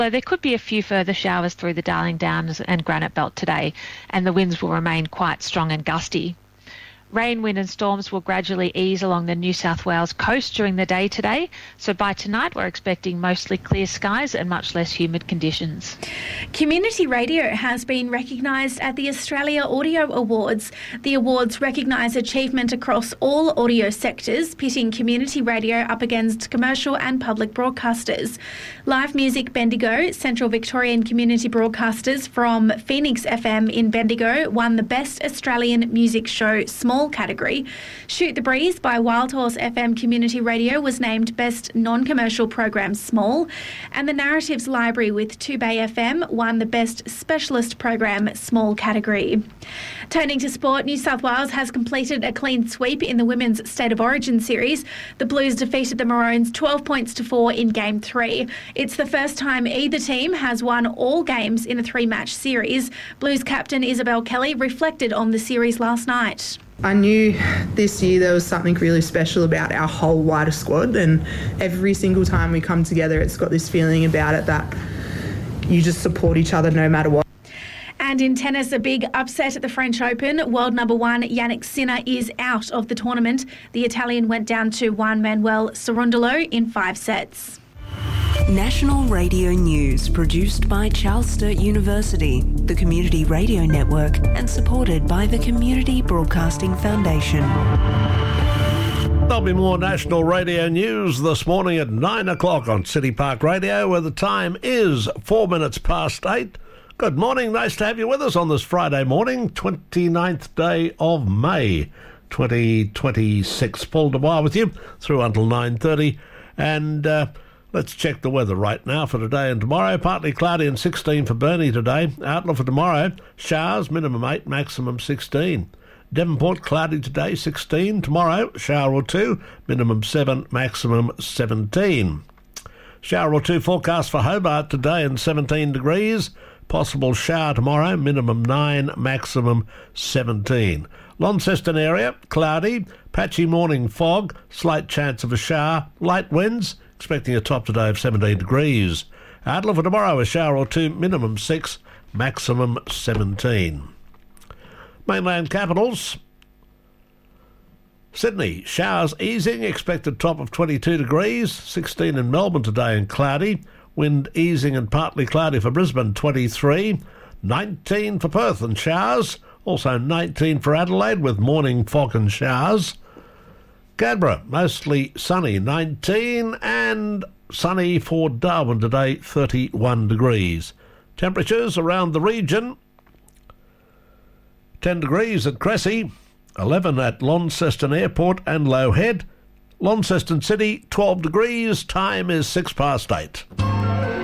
So there could be a few further showers through the Darling Downs and Granite Belt today, and the winds will remain quite strong and gusty. Rain, wind and storms will gradually ease along the New South Wales coast during the day today. So by tonight, we're expecting mostly clear skies and much less humid conditions. Community radio has been recognised at the Australia Audio Awards. The awards recognise achievement across all audio sectors, pitting community radio up against commercial and public broadcasters. Live Music Bendigo, Central Victorian community broadcasters from Phoenix FM in Bendigo, won the Best Australian Music Show Small category. Shoot the Breeze by Wild Horse FM Community Radio was named Best Non-Commercial Program Small, and the Narratives Library with 2Bay FM won the Best Specialist Program Small category. Turning to sport, New South Wales has completed a clean sweep in the Women's State of Origin series. The Blues defeated the Maroons 12 points to 4 in Game 3. It's the first time either team has won all games in a 3-match series. Blues captain Isabel Kelly reflected on the series last night. I knew this year there was something really special about our whole wider squad, and every single time we come together it's got this feeling about it that you just support each other no matter what. And in tennis, a big upset at the French Open. World number one Yannick Sinner is out of the tournament. The Italian went down to Juan Manuel Cerundolo in 5 sets. National Radio News, produced by Charles Sturt University, the Community Radio Network, and supported by the Community Broadcasting Foundation. There'll be more National Radio News this morning at 9 o'clock on City Park Radio, where the time is 4 minutes past 8. Good morning, nice to have you with us on this Friday morning, 29th day of May 2026. Paul Dwyer with you through until 9:30, and let's check the weather right now for today and tomorrow. Partly cloudy and 16 for Burnie today. Outlook for tomorrow, showers, minimum 8, maximum 16. Devonport, cloudy today, 16. Tomorrow, shower or 2, minimum 7, maximum 17. Shower or 2 forecast for Hobart today and 17 degrees. Possible shower tomorrow, minimum 9, maximum 17. Launceston area, cloudy, patchy morning fog, slight chance of a shower, light winds, expecting a top today of 17 degrees. Outlook for tomorrow, a shower or 2, minimum 6, maximum 17. Mainland capitals. Sydney, showers easing, expected top of 22 degrees, 16 in Melbourne today and cloudy. Wind easing and partly cloudy for Brisbane, 23. 19 for Perth and showers. Also 19 for Adelaide with morning fog and showers. Canberra, mostly sunny, 19, and sunny for Darwin today, 31 degrees. Temperatures around the region, 10 degrees at Cressy, 11 at Launceston Airport and Low Head. Launceston City, 12 degrees. Time is 6 past 8.